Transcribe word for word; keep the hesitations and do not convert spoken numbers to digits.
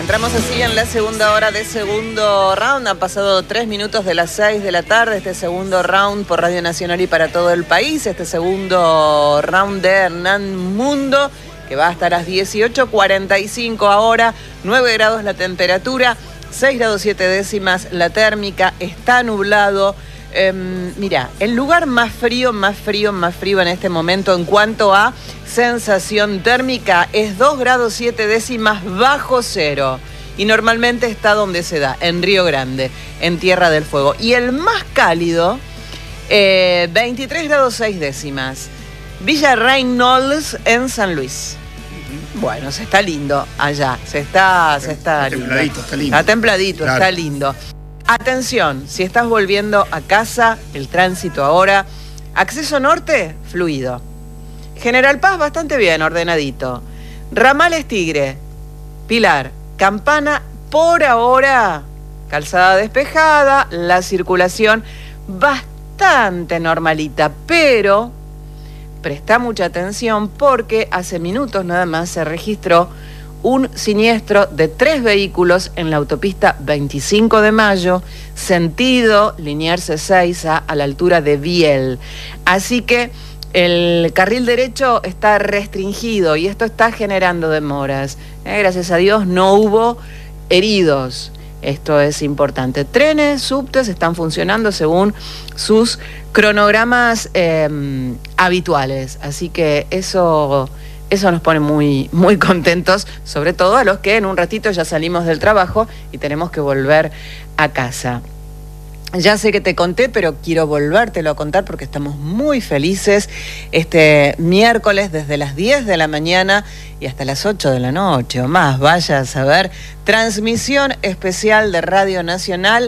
Entramos así en la segunda hora de segundo round. Han pasado tres minutos de las seis de la tarde. Este segundo round por Radio Nacional y para todo el país. Este segundo round de Hernán Mundo, que va hasta las dieciocho cuarenta y cinco ahora. nueve grados la temperatura, seis grados siete décimas la térmica. Está nublado. Eh, mira, el lugar más frío, más frío, más frío en este momento en cuanto a sensación térmica es dos grados siete décimas bajo cero. Y normalmente está donde se da, en Río Grande, en Tierra del Fuego. Y el más cálido, eh, veintitrés grados seis décimas. Villa Reynolds en San Luis. Bueno, se está lindo allá, se está, se está, está lindo. templadito, está lindo. Está templadito, claro. Está lindo. Atención, si estás volviendo a casa, el tránsito ahora, acceso norte, fluido. General Paz, bastante bien, ordenadito. Ramales Tigre, Pilar, Campana, por ahora, calzada despejada, la circulación bastante normalita, pero presta mucha atención porque hace minutos nada más se registró un siniestro de tres vehículos en la autopista veinticinco de mayo, sentido Liniers Ezeiza, a la altura de Biel. Así que el carril derecho está restringido y esto está generando demoras. Eh, gracias a Dios no hubo heridos. Esto es importante. Trenes, subtes están funcionando según sus cronogramas eh, habituales. Así que eso... Eso nos pone muy, muy contentos, sobre todo a los que en un ratito ya salimos del trabajo y tenemos que volver a casa. Ya sé que te conté, pero quiero volvértelo a contar porque estamos muy felices este miércoles desde las diez de la mañana y hasta las ocho de la noche o más. Vaya a saber, transmisión especial de Radio Nacional